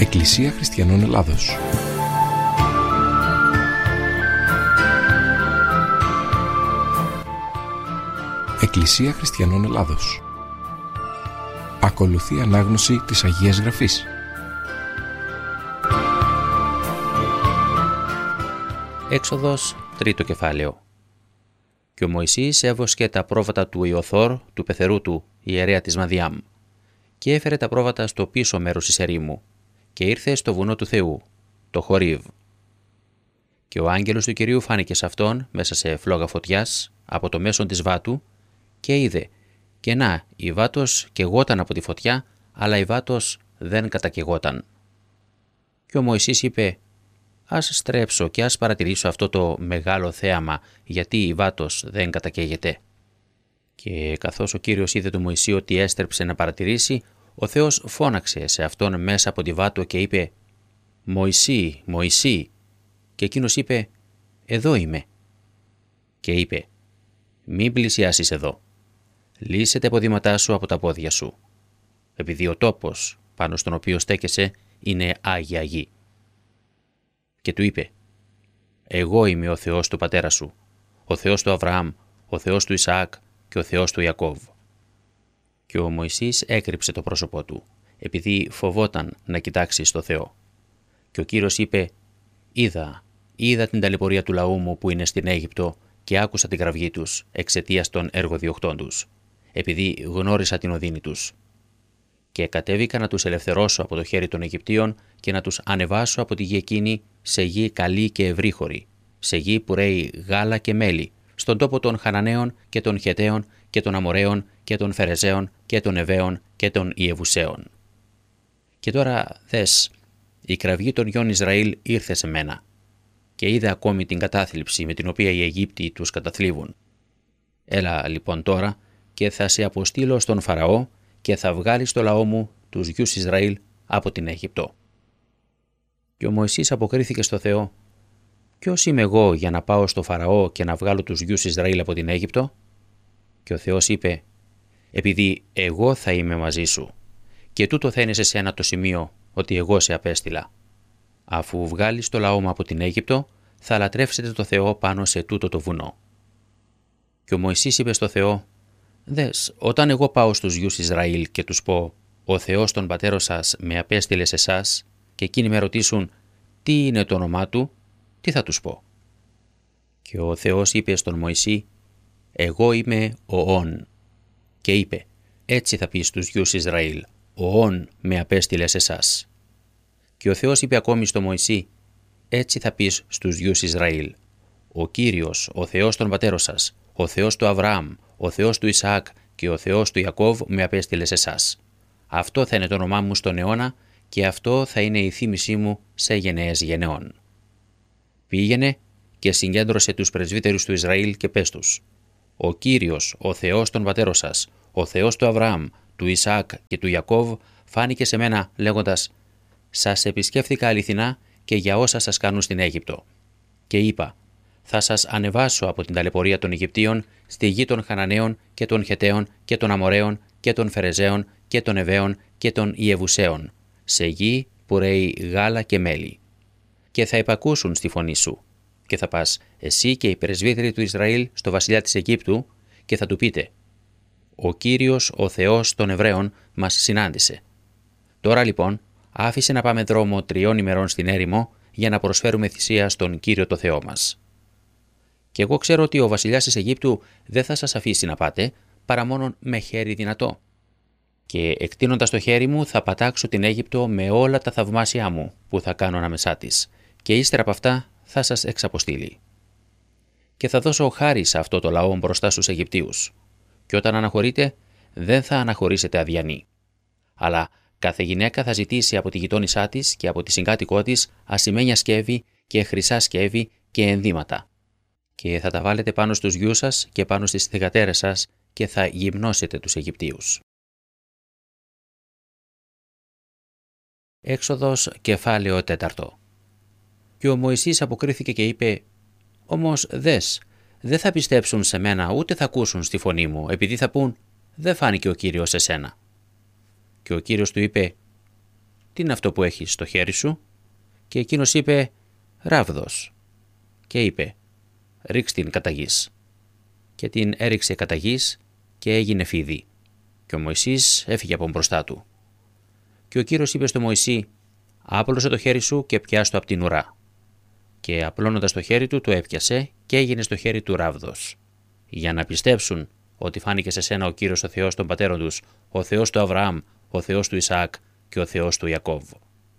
Εκκλησία Χριστιανών Ελλάδος. Εκκλησία Χριστιανών Ελλάδος. Ακολουθεί ανάγνωση της Αγίας Γραφής. Έξοδος, τρίτο κεφάλαιο. Και ο Μωυσής έβοσκε τα πρόβατα του Ιωθώρ, του πεθερού του, ιερέα της Μαδιάμ, και έφερε τα πρόβατα στο πίσω μέρος της ερήμου, και ήρθε στο βουνό του Θεού, το Χορίβ. Και ο άγγελος του Κυρίου φάνηκε σε αυτόν μέσα σε φλόγα φωτιάς από το μέσον της βάτου, και είδε, και να, η βάτος καιγόταν από τη φωτιά, αλλά η βάτος δεν κατακαιγόταν. Και ο Μωυσής είπε: «Ας στρέψω και ας παρατηρήσω αυτό το μεγάλο θέαμα, γιατί η βάτος δεν κατακαίγεται». Και καθώς ο Κύριος είδε τον Μωυσή ότι έστρεψε να παρατηρήσει, ο Θεός φώναξε σε αυτόν μέσα από τη βάτο και είπε: «Μωυσή, Μωυσή». Και εκείνος είπε: «Εδώ είμαι». Και είπε: «Μην πλησιάσεις εδώ. Λύσε τα υποδήματά σου από τα πόδια σου, επειδή ο τόπος πάνω στον οποίο στέκεσαι είναι Άγια Γη». Και του είπε: «Εγώ είμαι ο Θεός του πατέρα σου, ο Θεός του Αβραάμ, ο Θεός του Ισαάκ και ο Θεός του Ιακώβ». Και ο Μωυσής έκρυψε το πρόσωπό του, επειδή φοβόταν να κοιτάξει στο Θεό. Και ο Κύριος είπε: «Είδα την ταλαιπωρία του λαού μου που είναι στην Αίγυπτο και άκουσα την κραυγή τους εξαιτίας των εργοδιωχτών τους, επειδή γνώρισα την οδύνη τους. Και κατέβηκα να τους ελευθερώσω από το χέρι των Αιγυπτίων και να τους ανεβάσω από τη γη εκείνη σε γη καλή και ευρύχωρη, σε γη που ρέει γάλα και μέλι, στον τόπο των Χαναναίων και των Χεταίων και των Αμοραίων και των Φερεζαίων και των Εβαίων και των Ιεβουσαίων. Και τώρα δες, η κραυγή των γιών Ισραήλ ήρθε σε μένα, και είδα ακόμη την κατάθλιψη με την οποία οι Αιγύπτιοι τους καταθλίβουν. Έλα λοιπόν τώρα και θα σε αποστείλω στον Φαραώ και θα βγάλει στο λαό μου τους γιους Ισραήλ από την Αίγυπτο». Και ο Μωυσής αποκρίθηκε στο Θεό: «Ποιος είμαι εγώ για να πάω στο Φαραώ και να βγάλω τους γιους Ισραήλ από την Αίγυπτο?» Και ο Θεός είπε: «Επειδή εγώ θα είμαι μαζί σου, και τούτο θα είναι σε σένα το σημείο ότι εγώ σε απέστειλα. Αφού βγάλεις το λαό μου από την Αίγυπτο, θα λατρεύσετε το Θεό πάνω σε τούτο το βουνό». Και ο Μωυσής είπε στο Θεό: «Δες, όταν εγώ πάω στους γιους Ισραήλ και τους πω: ο Θεός των πατέρων σας με απέστειλε σε εσάς, και εκείνοι με ρωτήσουν τι είναι το όνομά του, τι θα τους πω?» Και ο Θεός είπε στον Μωυσή: «Εγώ είμαι ο Ων». Και είπε: «Έτσι θα πεις στους γιους Ισραήλ: ο Ων με απέστειλε σε εσάς». Και ο Θεός είπε ακόμη στο Μωυσή: «Έτσι θα πεις στους γιους Ισραήλ: ο Κύριος, ο Θεός των πατέρων σας, ο Θεός του Αβραάμ, ο Θεός του Ισαάκ και ο Θεός του Ιακώβ με απέστειλε σε εσάς. Αυτό θα είναι το όνομά μου στον αιώνα, και αυτό θα είναι η θύμησή μου σε γενναίες γενεών». Πήγαινε και συγκέντρωσε τους πρεσβύτερους του Ισραήλ και πες τους: «Ο Κύριος, ο Θεός των πατέρων σας, ο Θεός του Αβραάμ, του Ισαάκ και του Ιακώβ φάνηκε σε μένα λέγοντας: σας επισκέφθηκα αληθινά και για όσα σας κάνουν στην Αίγυπτο. Και είπα: θα σας ανεβάσω από την ταλαιπωρία των Αιγυπτίων στη γη των Χαναναίων και των Χεταίων και των Αμοραίων και των Φερεζαίων και των Εβαίων και των Ιεβουσαίων, σε γη που ρέει γάλα και μέλι. Και θα υπακούσουν στη φωνή σου. Και θα πας εσύ και οι πρεσβύτεροι του Ισραήλ στο βασιλιά της Αιγύπτου και θα του πείτε: ο Κύριος, ο Θεός των Εβραίων, μας συνάντησε. Τώρα λοιπόν άφησε να πάμε δρόμο 3 ημερών στην έρημο για να προσφέρουμε θυσία στον Κύριο το Θεό μας. Και εγώ ξέρω ότι ο βασιλιάς της Αιγύπτου δεν θα σας αφήσει να πάτε παρά μόνον με χέρι δυνατό. Και εκτείνοντας το χέρι μου θα πατάξω την Αίγυπτο με όλα τα θαυμάσια μου που θα κάνω ανάμεσά της, και ύστερα από αυτά θα σας εξαποστείλει. Και θα δώσω χάρη σε αυτό το λαό μπροστά στους Αιγυπτίους. Και όταν αναχωρείτε, δεν θα αναχωρήσετε αδιανοί. Αλλά κάθε γυναίκα θα ζητήσει από τη γειτόνισά της και από τη συγκάτοικό της ασημένια σκεύη και χρυσά σκεύη και ενδύματα. Και θα τα βάλετε πάνω στους γιους σας και πάνω στις θυγατέρες σας και θα γυμνώσετε τους Αιγυπτίους». Έξοδος κεφάλαιο 4. Και ο Μωυσής αποκρίθηκε και είπε: «Όμως δες, δεν θα πιστέψουν σε μένα ούτε θα ακούσουν στη φωνή μου, επειδή θα πούν: δεν φάνηκε ο Κύριος σε σένα». Και ο Κύριος του είπε: «Τι είναι αυτό που έχεις στο χέρι σου?» Και εκείνος είπε «Ράβδος». Και είπε «Ρίξ την κατά γης». Και την έριξε κατά γης και έγινε φίδι. Και ο Μωυσής έφυγε από μπροστά του. Και ο Κύριος είπε στο Μωυσή «Άπλωσε το χέρι σου και πιάσ' το από την ουρά». Και απλώνοντας το χέρι του το έπιασε και έγινε στο χέρι του ράβδος. Για να πιστέψουν ότι φάνηκε σε σένα ο Κύριος ο Θεός των πατέρων τους, ο Θεός του Αβραάμ, ο Θεός του Ισαάκ και ο Θεός του Ιακώβ.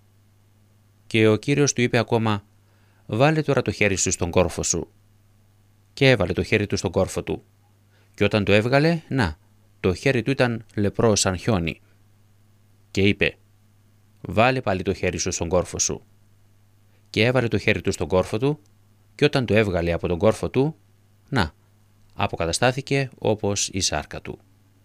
Και ο Κύριος του είπε ακόμα «Βάλε τώρα το χέρι σου στον κόρφο σου». Και έβαλε το χέρι του στον κόρφο του. Και όταν το έβγαλε, να, το χέρι του ήταν λεπρό σαν χιόνι. Και είπε «Βάλε πάλι το χέρι σου στον κόρφο σου». Και έβαλε το χέρι του στον κόρφο του, και όταν το έβγαλε από τον κόρφο του, να, αποκαταστάθηκε όπως η σάρκα του.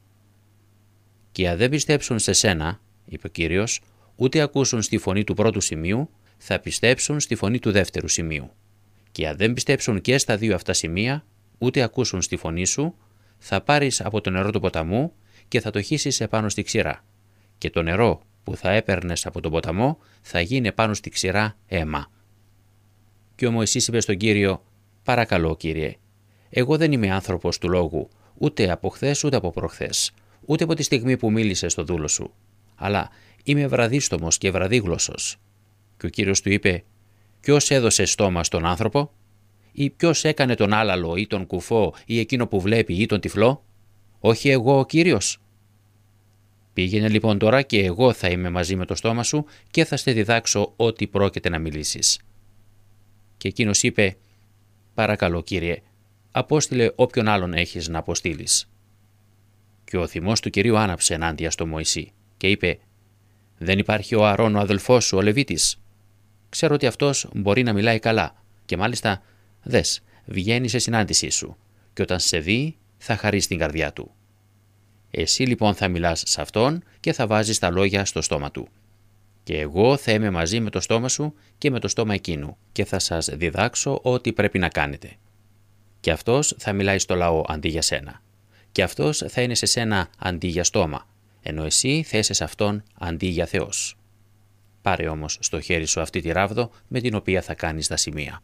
«Και αν δεν πιστέψουν σε σένα», είπε ο Κύριος, «ούτε ακούσουν στη φωνή του πρώτου σημείου, θα πιστέψουν στη φωνή του δεύτερου σημείου. Και αν δεν πιστέψουν και στα δύο αυτά σημεία, ούτε ακούσουν στη φωνή σου, θα πάρεις από το νερό του ποταμού και θα το χύσεις επάνω στη ξηρά. Και το νερό που θα έπαιρνες από τον ποταμό θα γίνει επάνω στη ξηρά αίμα». Και ο Μωυσής είπε στον Κύριο «Παρακαλώ, Κύριε, εγώ δεν είμαι άνθρωπος του λόγου, ούτε από χθες ούτε από προχθές, ούτε από τη στιγμή που μίλησε στο δούλο σου, αλλά είμαι βραδίστομος και βραδίγλωσσος». Και ο Κύριος του είπε «Ποιος έδωσε στόμα στον άνθρωπο, ή ποιος έκανε τον άλαλο ή τον κουφό ή εκείνο που βλέπει ή τον τυφλό? Όχι εγώ ο Κύριος? Πήγαινε λοιπόν τώρα και εγώ θα είμαι μαζί με το στόμα σου και θα σε διδάξω ό,τι πρόκειται να μιλήσεις». Και εκείνος είπε «Παρακαλώ, Κύριε, απόστειλε όποιον άλλον έχεις να αποστείλεις». Και ο θυμός του Κυρίου άναψε ενάντια στο Μωυσή και είπε «Δεν υπάρχει ο Αρών ο αδελφός σου, ο Λεβίτης? Ξέρω ότι αυτός μπορεί να μιλάει καλά και μάλιστα δες, βγαίνει σε συνάντησή σου και όταν σε δει θα χαρείς την καρδιά του. Εσύ λοιπόν θα μιλάς σε αυτόν και θα βάζεις τα λόγια στο στόμα του. Και εγώ θα είμαι μαζί με το στόμα σου και με το στόμα εκείνου και θα σας διδάξω ό,τι πρέπει να κάνετε. Και αυτός θα μιλάει στο λαό αντί για σένα. Και αυτός θα είναι σε σένα αντί για στόμα, ενώ εσύ θα είσαι σε αυτόν αντί για Θεός. Πάρε όμως στο χέρι σου αυτή τη ράβδο με την οποία θα κάνεις τα σημεία».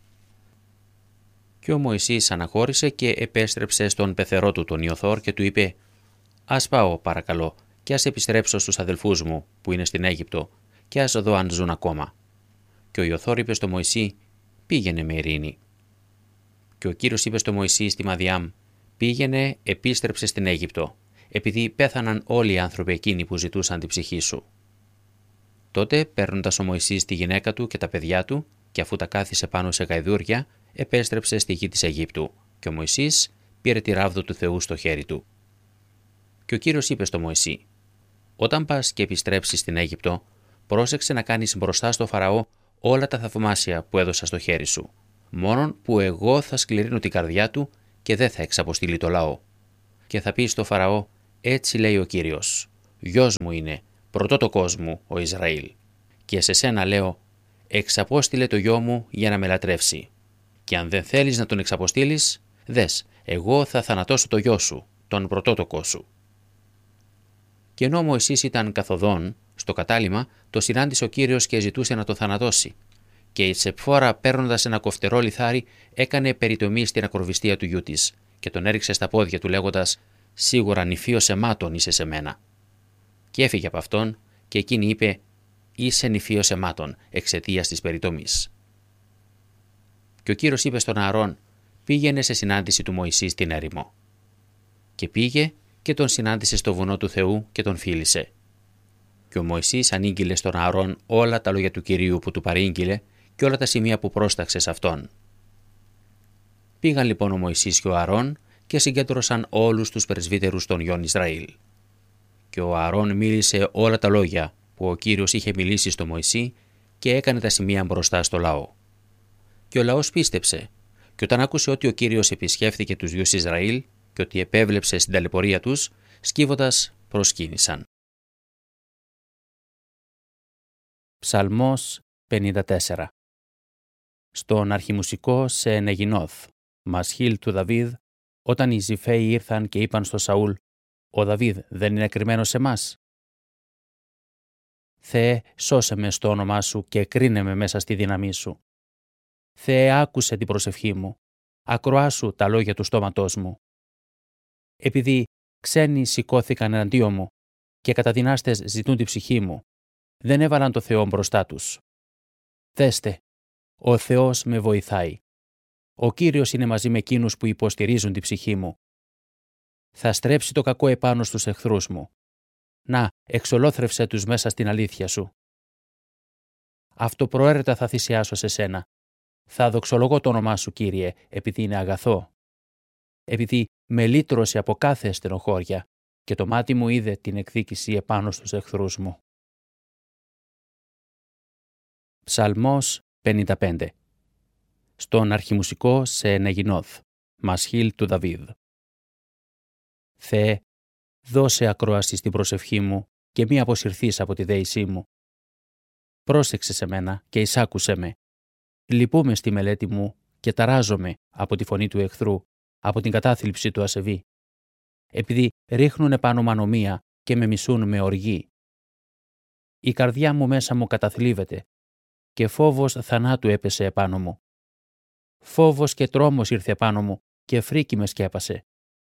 Και ο Μωυσής αναχώρησε και επέστρεψε στον πεθερό του τον Ιωθώρ και του είπε «Ας πάω παρακαλώ και ας επιστρέψω στους αδελφούς μου που είναι στην Αίγυπτο και ας δω αν ζουν ακόμα». Και ο Ιωθώρ είπε στο Μωυσή «Πήγαινε με ειρήνη». Και ο Κύριος είπε στο Μωυσή στη Μαδιάμ «Πήγαινε, επίστρεψε στην Αίγυπτο, επειδή πέθαναν όλοι οι άνθρωποι εκείνοι που ζητούσαν την ψυχή σου». Τότε, παίρνοντας ο Μωυσής τη γυναίκα του και τα παιδιά του, και αφού τα κάθισε πάνω σε γαϊδούρια, επέστρεψε στη γη της Αιγύπτου, και ο Μωυσής πήρε τη ράβδο του Θεού στο χέρι του. Και ο Κύριος είπε στο Μωυσή «Όταν πας και επιστρέψεις στην Αίγυπτο, πρόσεξε να κάνεις μπροστά στο Φαραώ όλα τα θαυμάσια που έδωσα στο χέρι σου, μόνον που εγώ θα σκληρύνω την καρδιά του και δεν θα εξαποστείλει το λαό. Και θα πει στο Φαραώ, έτσι λέει ο Κύριος, γιος μου είναι, πρωτότοκός μου ο Ισραήλ. Και σε σένα λέω, εξαπόστειλε το γιο μου για να με λατρεύσει. Και αν δεν θέλεις να τον εξαποστείλεις, δες, εγώ θα θανατώσω το γιο σου, τον πρωτότοκό σου». Και ενώ ο Μωυσής ήταν καθοδόν, στο κατάλημα, το συνάντησε ο Κύριος και ζητούσε να το θανατώσει. Και η Τσεπφόρα, παίρνοντας ένα κοφτερό λιθάρι, έκανε περιτομή στην ακροβιστία του γιού της και τον έριξε στα πόδια του λέγοντας «Σίγουρα νηφίος αιμάτων είσαι σε μένα». Και έφυγε από αυτόν και εκείνη είπε «Είσαι νηφίος αιμάτων εξαιτίας της περιτομής». Και ο Κύριος είπε στον Ααρών «Πήγαινε σε συνάντηση του Μωυσή στην έρημο». Και πήγε και τον συνάντησε στο βουνό του Θεού και τον φίλησε. Και ο Μωυσής ανήγγειλε στον Ααρών όλα τα λόγια του Κυρίου που του παρήγγειλε και όλα τα σημεία που πρόσταξε σε αυτόν. Πήγαν λοιπόν ο Μωυσής και ο Ααρών και συγκέντρωσαν όλους τους πρεσβύτερους των γιών Ισραήλ. Και ο Ααρών μίλησε όλα τα λόγια που ο Κύριος είχε μιλήσει στο Μωυσή και έκανε τα σημεία μπροστά στο λαό. Και ο λαός πίστεψε, και όταν άκουσε ότι ο Κύριος επισκέφθηκε τους γιους Ισραήλ και ότι επέβλεψε στην ταλαιπωρία τους, σκύβοντας προσκύνησαν. Ψαλμός 54. Στον αρχιμουσικό σε Νεγινόθ, Μασχίλ του Δαβίδ, όταν οι Ζιφαίοι ήρθαν και είπαν στο Σαούλ «Ο Δαβίδ δεν είναι κρυμμένος σε μας?» Θεέ, σώσε με στο όνομά σου και κρίνε με μέσα στη δύναμή σου. Θεέ, άκουσε την προσευχή μου. Ακροάσου τα λόγια του στόματός μου. Επειδή ξένοι σηκώθηκαν εναντίον μου και καταδυνάστες ζητούν την ψυχή μου, δεν έβαλαν το Θεό μπροστά τους. Δέστε, ο Θεός με βοηθάει. Ο Κύριος είναι μαζί με εκείνους που υποστηρίζουν την ψυχή μου. Θα στρέψει το κακό επάνω στους εχθρούς μου. Να, εξολόθρευσέ τους μέσα στην αλήθεια σου. Αυτοπροαίρετα θα θυσιάσω σε σένα. Θα δοξολογώ το όνομά σου, Κύριε, επειδή είναι αγαθό. Επειδή με λύτρωσε από κάθε στενοχώρια και το μάτι μου είδε την εκδίκηση επάνω στους εχθρούς μου. Ψαλμός 55. Στον αρχιμουσικό σε Νεγινόθ, Μασχίλ του Δαβίδ. Θεέ, δώσε ακρόαση στην προσευχή μου και μη αποσυρθείς από τη δέησή μου. Πρόσεξε σε μένα και εισάκουσέ με. Λυπούμαι στη μελέτη μου και ταράζομαι από τη φωνή του εχθρού, από την κατάθλιψη του ασεβή. Επειδή ρίχνουν επάνω μου ανομία και με μισούν με οργή. Η καρδιά μου μέσα μου καταθλίβεται και φόβος θανάτου έπεσε επάνω μου. Φόβος και τρόμος ήρθε επάνω μου και φρίκι με σκέπασε.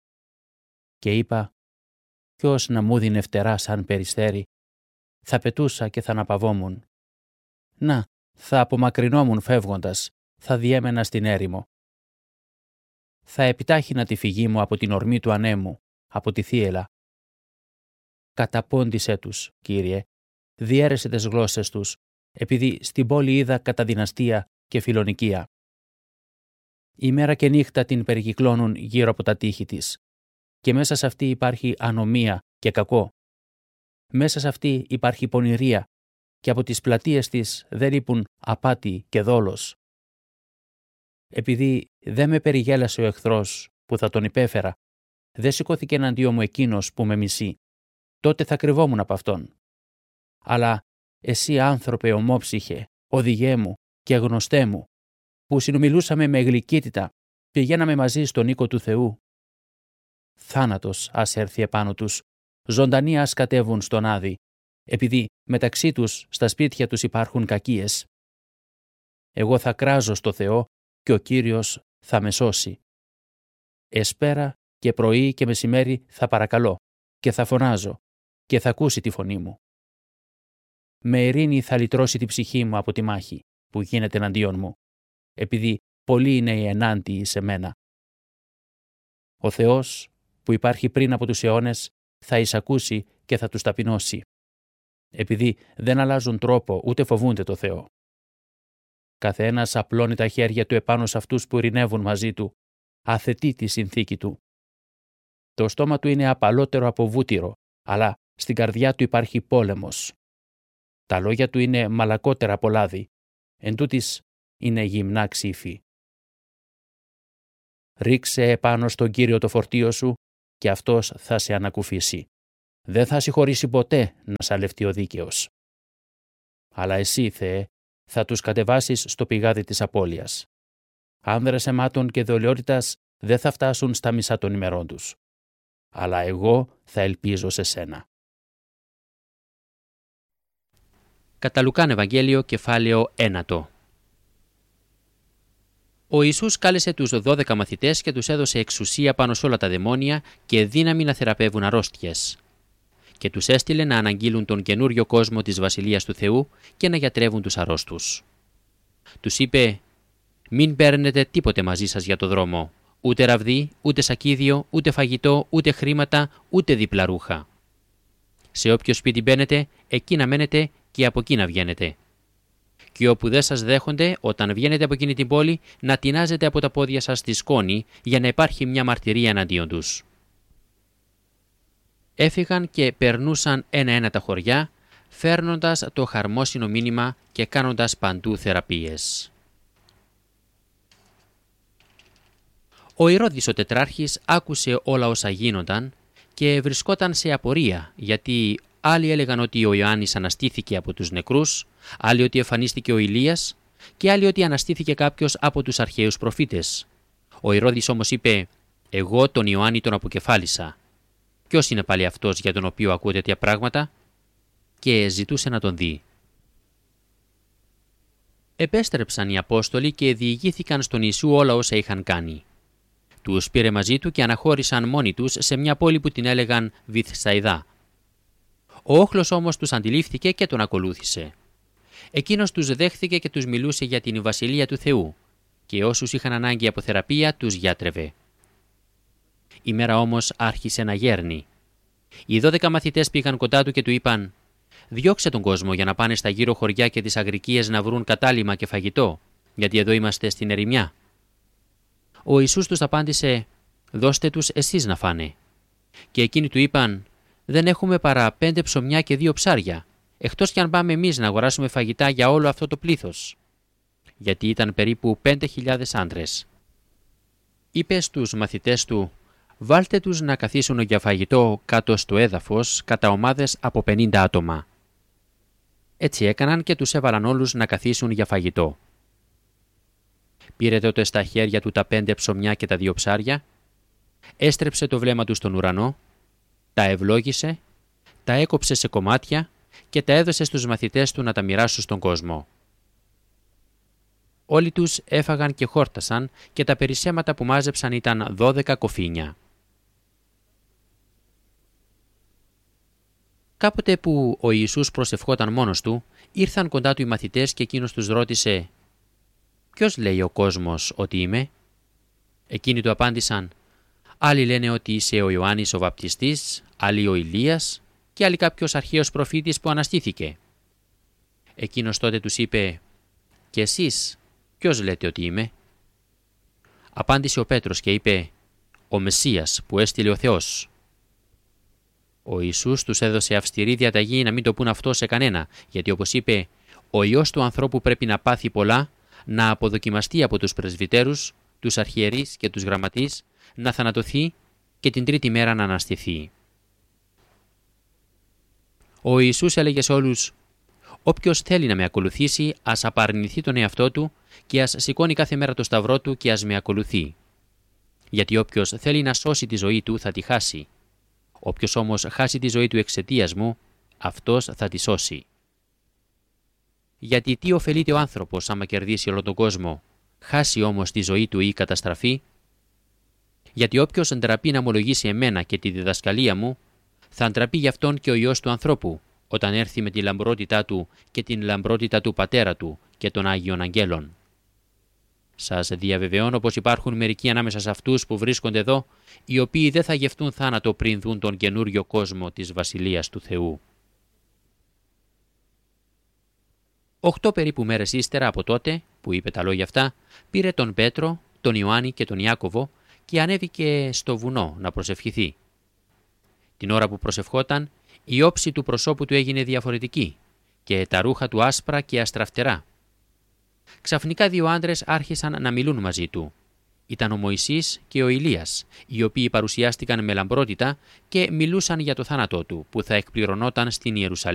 Και είπα, ποιος να μου δίνει φτερά σαν περιστέρι, θα πετούσα και θα αναπαυόμουν. Να, θα απομακρυνόμουν φεύγοντας, θα διέμενα στην έρημο. Θα επιτάχυνα τη φυγή μου από την ορμή του ανέμου, από τη θύελα. Καταπώντησέ τους, Κύριε, διέρεσε τις γλώσσες τους, επειδή στην πόλη είδα καταδυναστία και φιλονικία. Ημέρα και νύχτα την περικυκλώνουν γύρω από τα τείχη της, και μέσα σε αυτή υπάρχει ανομία και κακό. Μέσα σε αυτή υπάρχει πονηρία και από τις πλατείες της δεν λείπουν απάτη και δόλος. Επειδή δεν με περιγέλασε ο εχθρός που θα τον υπέφερα, δεν σηκώθηκε εναντίον μου εκείνος που με μισεί, τότε θα κρυβόμουν από αυτόν. Αλλά εσύ, άνθρωπε ομόψυχε, οδηγέ μου και γνωστέ μου, που συνομιλούσαμε με γλυκύτητα, πηγαίναμε μαζί στον οίκο του Θεού. Θάνατος ας έρθει επάνω τους, ζωντανοί ας κατέβουν στον Άδη, επειδή μεταξύ τους στα σπίτια τους υπάρχουν κακίες. Εγώ θα κράζω στο Θεό και ο Κύριος θα με σώσει. Εσπέρα και πρωί και μεσημέρι θα παρακαλώ και θα φωνάζω και θα ακούσει τη φωνή μου. Με ειρήνη θα λυτρώσει τη ψυχή μου από τη μάχη που γίνεται εναντίον μου, επειδή πολλοί είναι οι ενάντιοι σε μένα. Ο Θεός που υπάρχει πριν από τους αιώνες θα εισακούσει και θα τους ταπεινώσει, επειδή δεν αλλάζουν τρόπο ούτε φοβούνται το Θεό. Καθένας απλώνει τα χέρια του επάνω σε αυτούς που ειρηνεύουν μαζί του, αθετεί τη συνθήκη του. Το στόμα του είναι απαλότερο από βούτυρο, αλλά στην καρδιά του υπάρχει πόλεμος. Τα λόγια του είναι μαλακότερα από λάδι, εντούτοις είναι γυμνά ξύφη. Ρίξε επάνω στον Κύριο το φορτίο σου και αυτός θα σε ανακουφίσει. Δεν θα συγχωρήσει ποτέ να σαλευτεί ο δίκαιος. Αλλά εσύ, Θεέ, θα τους κατεβάσεις στο πηγάδι της απώλειας. Άνδρες αιμάτων και δολιότητας δεν θα φτάσουν στα μισά των ημερών τους. Αλλά εγώ θα ελπίζω σε σένα. Κατά Λουκάν Ευαγγέλιο, κεφάλαιο 1. Ο Ιησούς κάλεσε τους 12 μαθητές και τους έδωσε εξουσία πάνω σε όλα τα δαιμόνια και δύναμη να θεραπεύουν αρρώστιες. Και τους έστειλε να αναγγείλουν τον καινούριο κόσμο της Βασιλείας του Θεού και να γιατρεύουν τους αρρώστους. Τους είπε: «Μην παίρνετε τίποτε μαζί σας για το δρόμο, ούτε ραβδί, ούτε σακίδιο, ούτε φαγητό, ούτε χρήματα, ούτε δίπλα ρούχα. Σε όποιο σπίτι μπαίνετε, εκεί να μένετε και από εκεί να βγαίνετε. Και όπου δεν σας δέχονται, όταν βγαίνετε από εκείνη την πόλη, να τεινάζετε από τα πόδια σας στη σκόνη για να υπάρχει μια μαρτυρία εναντίον τους». Έφυγαν και περνούσαν ένα-ένα τα χωριά, φέρνοντας το χαρμόσυνο μήνυμα και κάνοντας παντού θεραπείες. Ο Ηρώδης ο τετράρχης άκουσε όλα όσα γίνονταν και βρισκόταν σε απορία, γιατί άλλοι έλεγαν ότι ο Ιωάννης αναστήθηκε από τους νεκρούς, άλλοι ότι εμφανίστηκε ο Ηλίας και άλλοι ότι αναστήθηκε κάποιος από τους αρχαίους προφήτες. Ο Ηρώδης όμως είπε: «Εγώ τον Ιωάννη τον αποκεφάλισα. Ποιος είναι πάλι αυτός για τον οποίο ακούτε τέτοια πράγματα?» και ζητούσε να τον δει. Επέστρεψαν οι Απόστολοι και διηγήθηκαν στον Ιησού όλα όσα είχαν κάνει. Τους πήρε μαζί του και αναχώρησαν μόνοι τους σε μια πόλη που την έλεγαν Βηθσαϊδά. Ο όχλος όμως τους αντιλήφθηκε και τον ακολούθησε. Εκείνος τους δέχθηκε και τους μιλούσε για την Βασιλεία του Θεού και όσους είχαν ανάγκη από θεραπεία τους γιατρεύε. Η μέρα όμως άρχισε να γέρνει. Οι 12 μαθητές πήγαν κοντά του και του είπαν «Διώξε τον κόσμο για να πάνε στα γύρω χωριά και τις αγρικίες να βρουν κατάλημα και φαγητό, γιατί εδώ είμαστε στην ερημιά». Ο Ιησούς τους απάντησε «Δώστε τους εσείς να φάνε». Και εκείνοι του είπαν «Δεν έχουμε παρά 5 ψωμιά και 2 ψάρια, εκτός κι αν πάμε εμείς να αγοράσουμε φαγητά για όλο αυτό το πλήθος». Γιατί ήταν περίπου 5.000 άντρες. Είπε στους μαθητές του «Βάλτε τους να καθίσουν για φαγητό κάτω στο έδαφος κατά ομάδες από 50 άτομα». Έτσι έκαναν και τους έβαλαν όλους να καθίσουν για φαγητό. Πήρε τότε στα χέρια του τα 5 ψωμιά και τα 2 ψάρια, έστρεψε το βλέμμα του στον ουρανό, τα ευλόγησε, τα έκοψε σε κομμάτια και τα έδωσε στους μαθητές του να τα μοιράσουν στον κόσμο. Όλοι τους έφαγαν και χόρτασαν και τα περισσέματα που μάζεψαν ήταν 12 κοφίνια. Κάποτε που ο Ιησούς προσευχόταν μόνος του, ήρθαν κοντά του οι μαθητές και εκείνος τους ρώτησε «Ποιος λέει ο κόσμος ότι είμαι?» Εκείνοι του απάντησαν «Άλλοι λένε ότι είσαι ο Ιωάννης ο Βαπτιστής, άλλοι ο Ηλίας και άλλοι κάποιος αρχαίος προφήτης που αναστήθηκε». Εκείνος τότε τους είπε «Και εσείς ποιος λέτε ότι είμαι?» Απάντησε ο Πέτρος και είπε «Ο Μεσσίας που έστειλε ο Θεός». Ο Ιησούς τους έδωσε αυστηρή διαταγή να μην το πούν αυτό σε κανένα, γιατί όπως είπε «Ο Υιός του ανθρώπου πρέπει να πάθει πολλά, να αποδοκιμαστεί από τους πρεσβυτέρους, τους αρχιερείς και τους γραμματείς, να θανατωθεί και την 3η μέρα να αναστηθεί». Ο Ιησούς έλεγε σε όλους «Όποιος θέλει να με ακολουθήσει, ας απαρνηθεί τον εαυτό του και ας σηκώνει κάθε μέρα το σταυρό του και ας με ακολουθεί. Γιατί όποιος θέλει να σώσει τη ζωή του θα τη χάσει. Όποιος όμως χάσει τη ζωή του εξαιτίας μου, αυτός θα τη σώσει. Γιατί τι ωφελείται ο άνθρωπος άμα κερδίσει όλο τον κόσμο, χάσει όμως τη ζωή του ή καταστραφεί? Γιατί όποιος ντραπεί να ομολογήσει εμένα και τη διδασκαλία μου, θα ντραπεί γι' αυτόν και ο Υιός του ανθρώπου, όταν έρθει με τη λαμπρότητά του και την λαμπρότητα του Πατέρα του και των Άγιων Αγγέλων. Σας διαβεβαιώνω πως υπάρχουν μερικοί ανάμεσα σε αυτούς που βρίσκονται εδώ, οι οποίοι δεν θα γευτούν θάνατο πριν δουν τον καινούριο κόσμο της Βασιλείας του Θεού. 8 περίπου μέρες ύστερα από τότε που είπε τα λόγια αυτά, πήρε τον Πέτρο, τον Ιωάννη και τον Ιάκωβο και ανέβηκε στο βουνό να προσευχηθεί. Την ώρα που προσευχόταν, η όψη του προσώπου του έγινε διαφορετική και τα ρούχα του άσπρα και αστραφτερά. Ξαφνικά 2 άντρες άρχισαν να μιλούν μαζί του. Ήταν ο Μωυσής και ο Ηλίας, οι οποίοι παρουσιάστηκαν με λαμπρότητα και μιλούσαν για το θάνατό του που θα εκπληρωνόταν στην Ιερουσαλήμ.